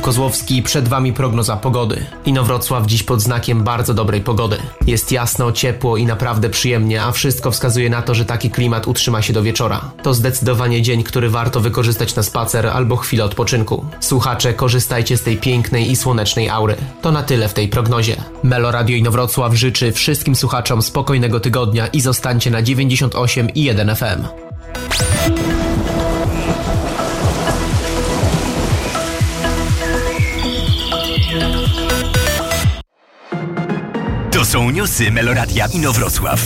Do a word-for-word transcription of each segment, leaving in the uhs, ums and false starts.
Kozłowski, przed Wami prognoza pogody. Inowrocław dziś pod znakiem bardzo dobrej pogody. Jest jasno, ciepło i naprawdę przyjemnie, a wszystko wskazuje na to, że taki klimat utrzyma się do wieczora. To zdecydowanie dzień, który warto wykorzystać na spacer albo chwilę odpoczynku. Słuchacze, korzystajcie z tej pięknej i słonecznej aury. To na tyle w tej prognozie. Melo Radio Inowrocław życzy wszystkim słuchaczom spokojnego tygodnia i zostańcie na dziewięćdziesiąt osiem i jeden F M. To są newsy Meloradia Inowrocław.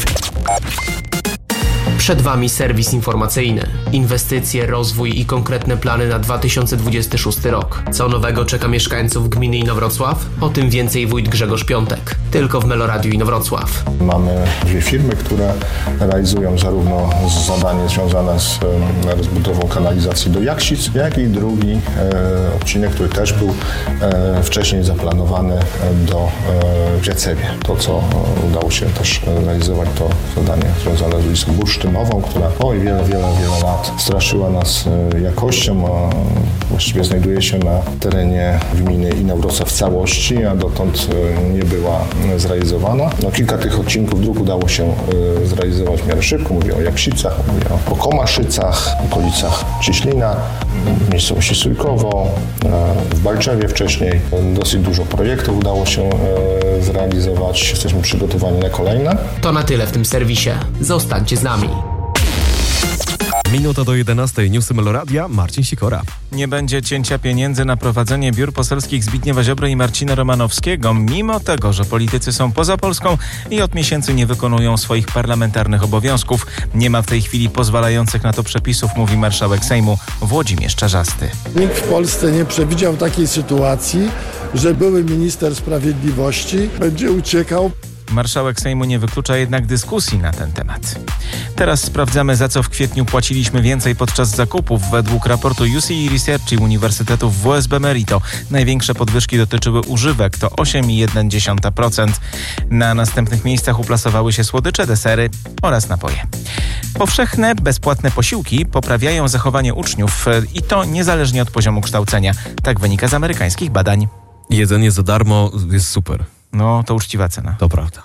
Przed Wami serwis informacyjny. Inwestycje, rozwój i konkretne plany na dwa tysiące dwudziesty szósty rok. Co nowego czeka mieszkańców gminy Inowrocław? O tym więcej wójt Grzegorz Piątek. Tylko w Meloradiu Inowrocław. Mamy dwie firmy, które realizują zarówno zadanie związane z rozbudową kanalizacji do Jaksic, jak i drugi e, odcinek, który też był e, wcześniej zaplanowany do e, w Jacewie. To, co udało się też realizować, to zadanie związane z ulicą Bursztynową, która oj, wiele, wiele, wiele lat straszyła nas jakością, a właściwie znajduje się na terenie gminy Inowrocław w całości, a dotąd nie była zrealizowana. No, kilka tych odcinków dróg udało się zrealizować w miarę szybko. Mówię o Jaksicach, mówię o Komaszycach, okolicach Cieślina, w miejscowości Sójkowo, w Balczewie wcześniej. Dosyć dużo projektów udało się zrealizować. Jesteśmy przygotowani na kolejne. To na tyle w tym serwisie. Zostańcie z nami. Minuta do jedenastej. Newsy Meloradia. Marcin Sikora. Nie będzie cięcia pieniędzy na prowadzenie biur poselskich Zbigniewa Ziobry i Marcina Romanowskiego, mimo tego, że politycy są poza Polską i od miesięcy nie wykonują swoich parlamentarnych obowiązków. Nie ma w tej chwili pozwalających na to przepisów, mówi marszałek Sejmu Włodzimierz Czarzasty. Nikt w Polsce nie przewidział takiej sytuacji, że były minister sprawiedliwości będzie uciekał. Marszałek Sejmu nie wyklucza jednak dyskusji na ten temat. Teraz sprawdzamy, za co w kwietniu płaciliśmy więcej podczas zakupów. Według raportu U C E Research i Uniwersytetu W S B Merito największe podwyżki dotyczyły używek, to osiem przecinek jedna procent. Na następnych miejscach uplasowały się słodycze, desery oraz napoje. Powszechne, bezpłatne posiłki poprawiają zachowanie uczniów i to niezależnie od poziomu kształcenia. Tak wynika z amerykańskich badań. Jedzenie za darmo jest super. No, to uczciwa cena. To prawda.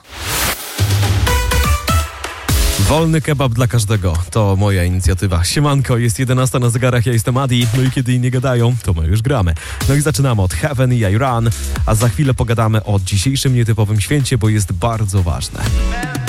Wolny kebab dla każdego. To moja inicjatywa. Siemanko, jest jedenasta na zegarach, ja jestem Adi. No i kiedy inni gadają, to my już gramy. No i zaczynamy od Heaven i I Run, a za chwilę pogadamy o dzisiejszym nietypowym święcie, bo jest bardzo ważne.